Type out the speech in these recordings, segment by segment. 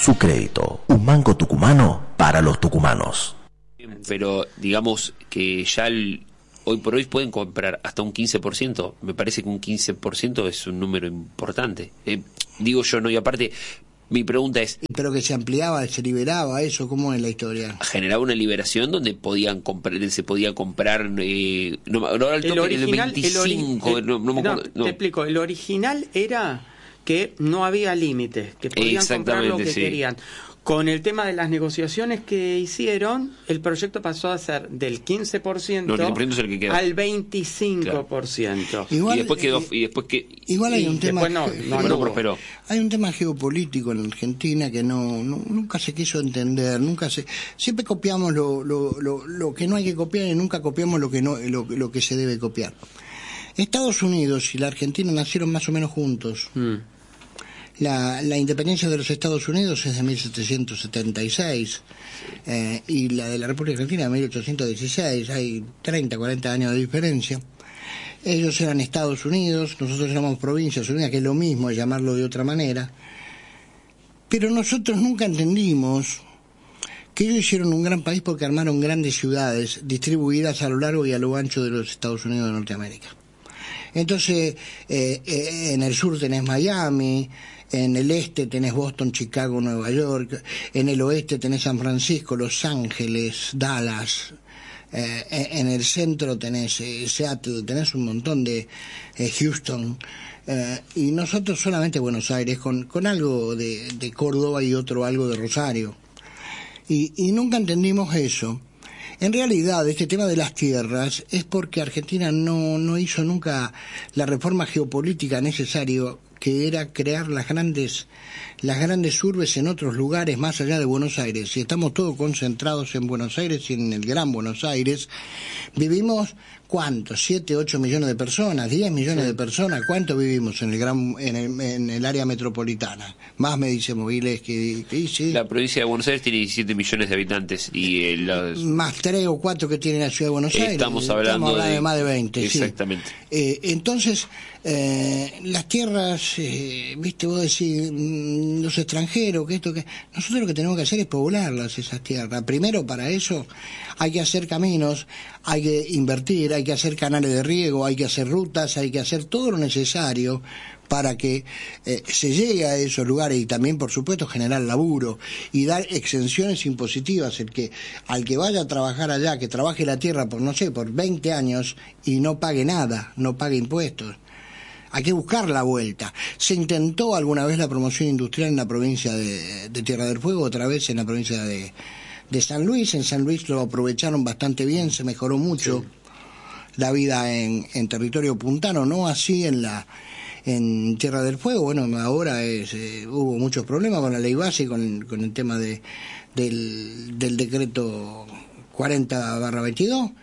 Su crédito, un banco tucumano para los tucumanos. Pero digamos que ya hoy por hoy pueden comprar hasta un 15%. Me parece que un 15% es un número importante. Digo yo, ¿no? Y aparte, mi pregunta es... Pero que se ampliaba, se liberaba eso, ¿cómo es la historia? Generaba una liberación donde se podía comprar... el original, 25... Te explico, el original era que no había límites, que podían comprar lo que querían. Con el tema de las negociaciones que hicieron, el proyecto pasó a ser del 15% es el que queda. al 25%. Claro. Igual, y después igual hay un tema no prosperó. Hay un tema geopolítico en Argentina que nunca se quiso entender, siempre copiamos lo que no hay que copiar y nunca copiamos lo que se debe copiar. Estados Unidos y la Argentina nacieron más o menos juntos. La independencia de los Estados Unidos es de 1776 y la de la República Argentina de 1816. Hay 30, 40 años de diferencia. Ellos eran Estados Unidos, nosotros éramos Provincias Unidas, que es lo mismo, llamarlo de otra manera. Pero nosotros nunca entendimos que ellos hicieron un gran país porque armaron grandes ciudades distribuidas a lo largo y a lo ancho de los Estados Unidos de Norteamérica. Entonces, en el sur tenés Miami, en el este tenés Boston, Chicago, Nueva York, en el oeste tenés San Francisco, Los Ángeles, Dallas, en el centro tenés Seattle, tenés un montón de Houston, y nosotros solamente Buenos Aires, con algo de Córdoba y otro algo de Rosario. Y nunca entendimos eso. En realidad, este tema de las tierras es porque Argentina no hizo nunca la reforma geopolítica necesaria, que era crear las grandes urbes en otros lugares más allá de Buenos Aires. Si estamos todos concentrados en Buenos Aires y en el Gran Buenos Aires, vivimos ¿cuántos? 7, 8 millones de personas, 10 millones de personas. ¿Cuánto vivimos en el área metropolitana? Más me dice Moviles que sí. La provincia de Buenos Aires tiene 17 millones de habitantes y más 3 o 4 que tiene la ciudad de Buenos Aires. Estamos hablando de más de 20. Exactamente. Sí. Entonces, las tierras, viste, vos decís, los extranjeros, que nosotros lo que tenemos que hacer es poblarlas, esas tierras. Primero, para eso hay que hacer caminos, hay que invertir, hay que hacer canales de riego, hay que hacer rutas, hay que hacer todo lo necesario para que se llegue a esos lugares y también, por supuesto, generar laburo y dar exenciones impositivas. Al que vaya a trabajar allá, que trabaje la tierra por 20 años y no pague nada, no pague impuestos. Hay que buscar la vuelta. Se intentó alguna vez la promoción industrial en la provincia de Tierra del Fuego, otra vez en la provincia de San Luis. En San Luis lo aprovecharon bastante bien, se mejoró mucho la vida en territorio puntano, no así en Tierra del Fuego. Bueno, ahora hubo muchos problemas con la ley base y con el tema del decreto 40/22.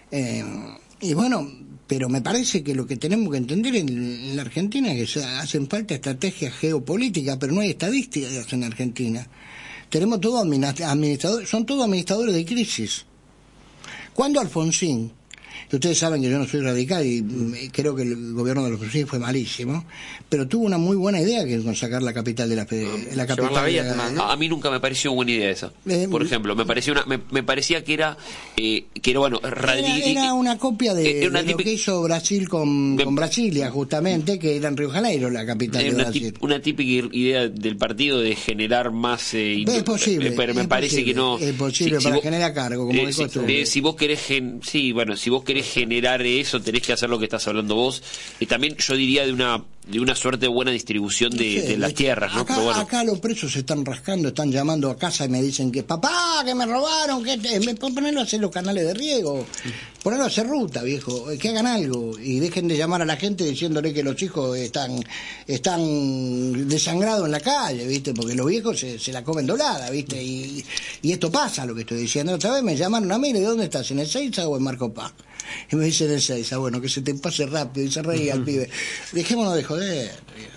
Y bueno, pero me parece que lo que tenemos que entender en la Argentina es que hacen falta estrategias geopolíticas, pero no hay estadísticas en Argentina. Tenemos todos administradores, son todos administradores de crisis. Cuando Alfonsín, que ustedes saben que yo no soy radical y creo que el gobierno de Alfonsín fue malísimo, pero tuvo una muy buena idea que es con sacar la capital de la capital. A mí nunca me pareció buena idea esa. Por ejemplo, me parecía que era bueno, era una copia de lo que hizo Brasil con Brasilia, justamente, que era en Río de Janeiro la capital de Brasil. Una típica idea del partido de generar más es posible, pero me parece que no es posible para generar cargo, como de costumbre. Si vos querés generar eso, tenés que hacer lo que estás hablando vos. Y también yo diría de una suerte de buena distribución de las tierras, ¿no? Acá, pero bueno. Acá los presos se están rascando, están llamando a casa y me dicen que papá, que me robaron, ponerlo a hacer los canales de riego, ponerlo a hacer ruta, viejo, que hagan algo y dejen de llamar a la gente diciéndole que los hijos están desangrados en la calle, viste, porque los viejos se la comen doblada, viste, y esto pasa, lo que estoy diciendo. Otra vez me llamaron a mí, ¿de dónde estás? ¿En el Seiza o en Marco Paz? Y me dicen el 6, bueno, que se te pase rápido, y se reía al pibe. Dejémonos de joder.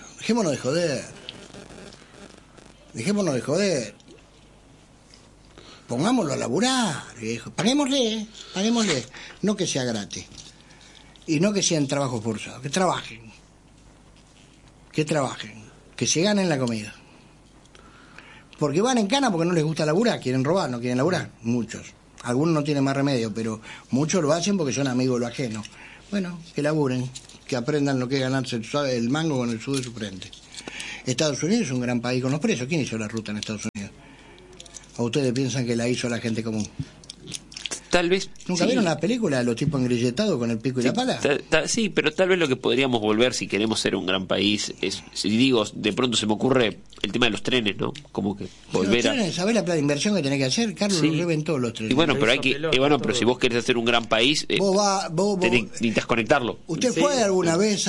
Pongámoslo a laburar, viejo. Paguémosle. No que sea gratis. Y no que sean trabajos forzados. Que trabajen. Que se ganen la comida. Porque van en cana porque no les gusta laburar, quieren robar, no quieren laburar, muchos. Algunos no tienen más remedio, pero muchos lo hacen porque son amigos de lo ajeno. Bueno, que laburen, que aprendan lo que es ganarse el mango con el sudor de su frente. Estados Unidos es un gran país con los presos. ¿Quién hizo la ruta en Estados Unidos? ¿O ustedes piensan que la hizo la gente común? Tal vez. ¿Nunca vieron la película de los tipos engrilletados con el pico y la pala? Sí, pero tal vez lo que podríamos volver, si queremos ser un gran país, es, si digo, de pronto se me ocurre el tema de los trenes, ¿no? Como que volver a... ¿Sabés la plata de inversión que tenés que hacer? Carlos lo reventó los trenes. Y bueno, pero hay que, pero si vos querés hacer un gran país, necesitas conectarlo. ¿Usted fue alguna vez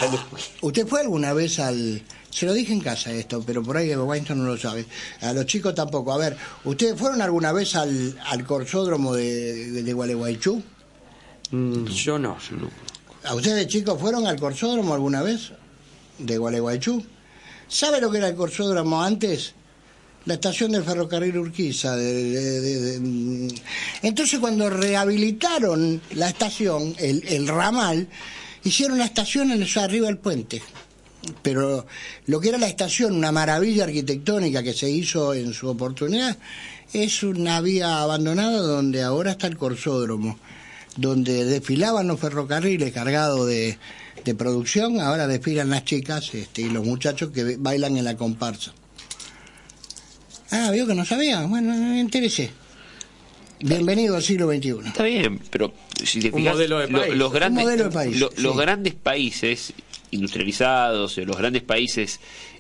al... Se lo dije en casa esto, pero por ahí Weinstein no lo sabe. A los chicos tampoco. A ver, ¿ustedes fueron alguna vez al corsódromo de Gualeguaychú? Yo no. ¿A ustedes, chicos, fueron al corsódromo alguna vez de Gualeguaychú? ¿Sabe lo que era el corsódromo antes? La estación del ferrocarril Urquiza. Entonces, cuando rehabilitaron la estación, el ramal, hicieron la estación arriba del puente. Pero lo que era la estación, una maravilla arquitectónica que se hizo en su oportunidad, es una vía abandonada donde ahora está el corsódromo, donde desfilaban los ferrocarriles cargados de producción, ahora desfilan las chicas y los muchachos que bailan en la comparsa. Ah, ¿vio que no sabía? Bueno, me interesé. Bienvenido al siglo XXI. Está bien, pero si te fijas, los grandes países industrializados, los grandes países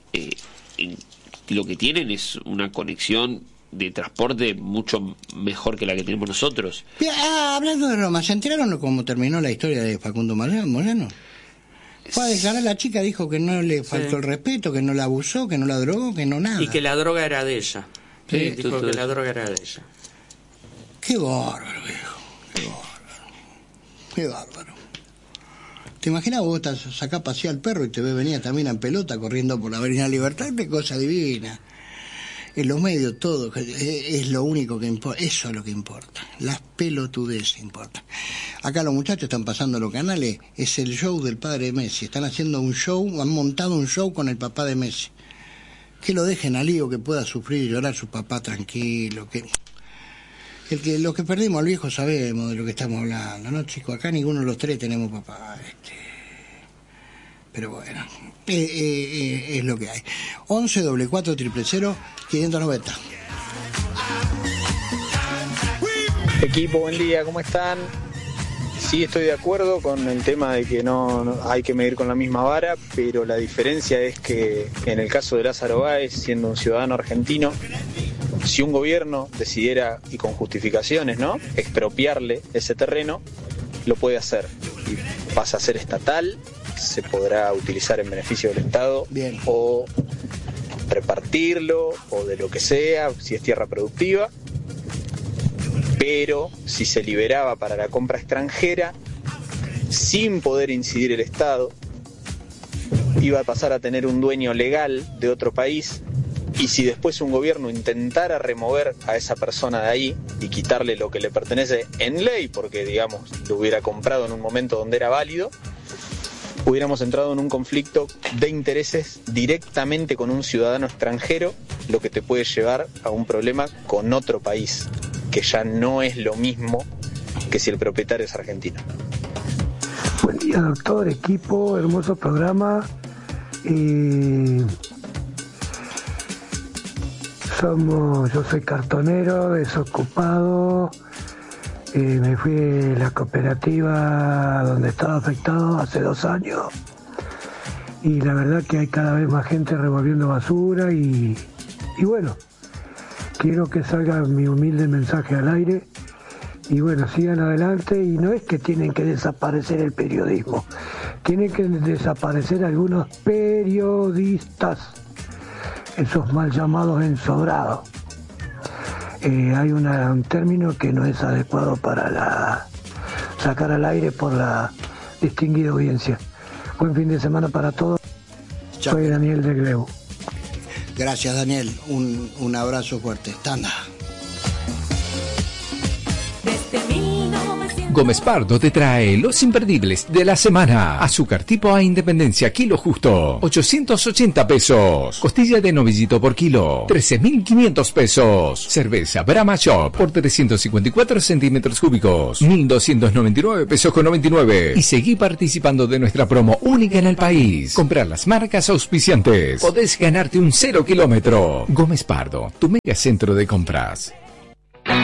lo que tienen es una conexión de transporte mucho mejor que la que tenemos nosotros. Hablando de Roma, ¿se enteraron cómo terminó la historia de Facundo Moreno? Fue a declarar, la chica dijo que no le faltó el respeto, que no la abusó, que no la drogó, que no nada. Y que la droga era de ella. Sí, dijo que la droga era de ella. Qué bárbaro, viejo. Qué bárbaro. Qué bárbaro. ¿Te imaginas vos sacás a pasear al perro y te ves venir también en pelota corriendo por la Avenida Libertad? ¡Qué cosa divina! En los medios todo es lo único que importa. Eso es lo que importa. Las pelotudeces importan. Acá los muchachos están pasando los canales. Es el show del padre de Messi. Están haciendo un show, han montado un show con el papá de Messi. Que lo dejen al lío, que pueda sufrir y llorar su papá tranquilo. Los que perdimos al viejo sabemos de lo que estamos hablando, ¿no, chicos? Acá ninguno de los tres tenemos papá. Pero bueno, es lo que hay. 11 4 000 590. Equipo, buen día, ¿cómo están? Sí, estoy de acuerdo con el tema de que no hay que medir con la misma vara, pero la diferencia es que en el caso de Lázaro Báez, siendo un ciudadano argentino, si un gobierno decidiera, y con justificaciones, ¿no?, expropiarle ese terreno, lo puede hacer. Y pasa a ser estatal, se podrá utilizar en beneficio del Estado. Bien. O repartirlo, o de lo que sea, si es tierra productiva. Pero si se liberaba para la compra extranjera, sin poder incidir el Estado, iba a pasar a tener un dueño legal de otro país. Y si después un gobierno intentara remover a esa persona de ahí y quitarle lo que le pertenece en ley, porque digamos lo hubiera comprado en un momento donde era válido, hubiéramos entrado en un conflicto de intereses directamente con un ciudadano extranjero, lo que te puede llevar a un problema con otro país, que ya no es lo mismo que si el propietario es argentino. Buen día, doctor, equipo, hermoso programa. Yo soy cartonero, desocupado, me fui de la cooperativa donde estaba afectado hace 2 años y la verdad que hay cada vez más gente revolviendo basura y bueno, quiero que salga mi humilde mensaje al aire y bueno, sigan adelante y no es que tienen que desaparecer el periodismo, tienen que desaparecer algunos periodistas, esos mal llamados ensobrados. Hay un término que no es adecuado para sacar al aire por la distinguida audiencia. Buen fin de semana para todos. Chao. Soy Daniel de Gleu. Gracias, Daniel. Un abrazo fuerte. Tanda. Desde 1900 Gómez Pardo te trae los imperdibles de la semana. Azúcar tipo A Independencia, kilo justo, 880 pesos. Costilla de novillito por kilo, 13.500 pesos. Cerveza Brahma Shop por 354 centímetros cúbicos, 1.299 pesos con 99. Y seguí participando de nuestra promo única en el país. Comprar las marcas auspiciantes. Podés ganarte un 0 kilómetro. Gómez Pardo, tu mega centro de compras.